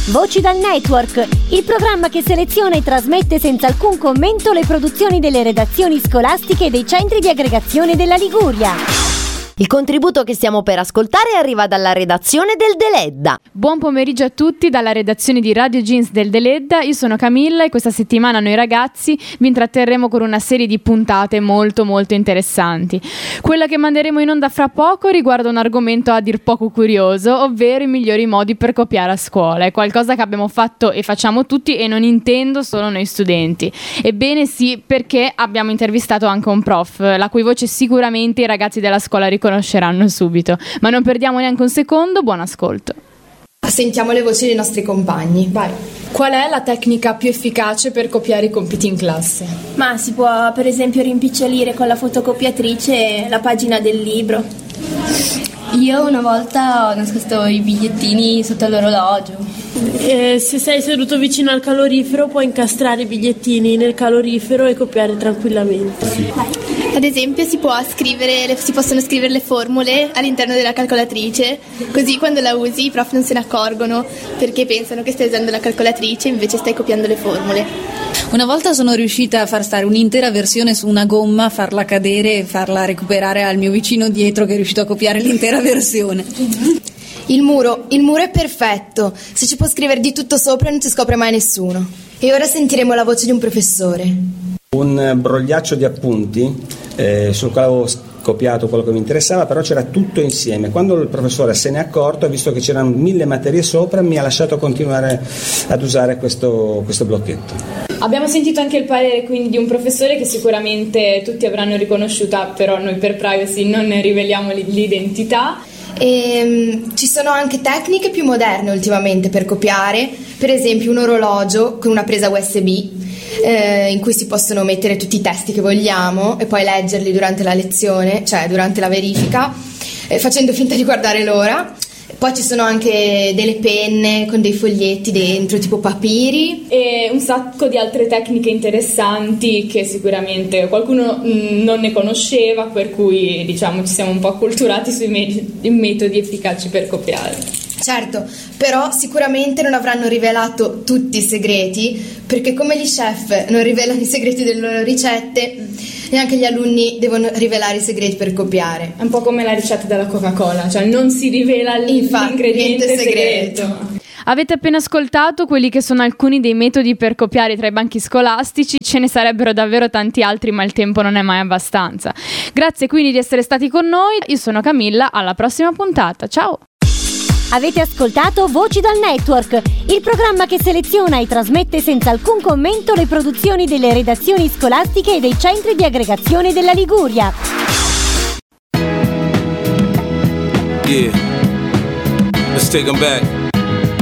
Voci dal Network, il programma che seleziona e trasmette senza alcun commento le produzioni delle redazioni scolastiche e dei centri di aggregazione della Liguria. Il contributo che stiamo per ascoltare arriva dalla redazione del Deledda. Buon pomeriggio a tutti dalla redazione di Radio Jeans del Deledda. Io sono Camilla e questa settimana noi ragazzi vi intratterremo con una serie di puntate molto interessanti. Quella che manderemo in onda fra poco riguarda un argomento a dir poco curioso, ovvero i migliori modi per copiare a scuola. È qualcosa che abbiamo fatto e facciamo tutti e non intendo solo noi studenti. Ebbene sì, perché abbiamo intervistato anche un prof, la cui voce sicuramente i ragazzi della scuola riconosceranno subito, ma non perdiamo neanche un secondo. Buon ascolto. Sentiamo le voci dei nostri compagni. Vai. Qual è la tecnica più efficace per copiare i compiti in classe? Ma si può per esempio rimpicciolire con la fotocopiatrice la pagina del libro. Io una volta ho nascosto i bigliettini sotto l'orologio. Se sei seduto vicino al calorifero puoi incastrare i bigliettini nel calorifero e copiare tranquillamente. Ad esempio si possono scrivere le formule all'interno della calcolatrice, così quando la usi i prof non se ne accorgono perché pensano che stai usando la calcolatrice, invece stai copiando le formule. Una volta sono riuscita a far stare un'intera versione su una gomma, farla cadere e farla recuperare al mio vicino dietro che è riuscito a copiare l'intera versione. Il muro è perfetto, se ci può scrivere di tutto sopra non ci scopre mai nessuno. E ora sentiremo la voce di un professore. Un brogliaccio di appunti sul quale avevo copiato quello che mi interessava, però c'era tutto insieme. Quando il professore se ne è accorto, ha visto che c'erano 1000 materie sopra, mi ha lasciato continuare ad usare questo blocchetto. Abbiamo sentito anche il parere quindi di un professore che sicuramente tutti avranno riconosciuta, però noi per privacy non ne riveliamo l'identità. Ci sono anche tecniche più moderne ultimamente per copiare, per esempio un orologio con una presa USB in cui si possono mettere tutti i testi che vogliamo e poi leggerli durante la lezione, cioè durante la verifica, facendo finta di guardare l'ora. Poi ci sono anche delle penne con dei foglietti dentro, tipo papiri. E un sacco di altre tecniche interessanti che sicuramente qualcuno non ne conosceva, per cui diciamo ci siamo un po' acculturati sui metodi efficaci per copiare. Certo, però sicuramente non avranno rivelato tutti i segreti, perché come gli chef non rivelano i segreti delle loro ricette, neanche gli alunni devono rivelare i segreti per copiare. È un po' come la ricetta della Coca-Cola, cioè non si rivela l'ingrediente segreto. Avete appena ascoltato quelli che sono alcuni dei metodi per copiare tra i banchi scolastici. Ce ne sarebbero davvero tanti altri, ma il tempo non è mai abbastanza. Grazie quindi di essere stati con noi. Io sono Camilla, alla prossima puntata. Ciao! Avete ascoltato Voci dal Network, il programma che seleziona e trasmette senza alcun commento le produzioni delle redazioni scolastiche e dei centri di aggregazione della Liguria. Yeah, let's take them back.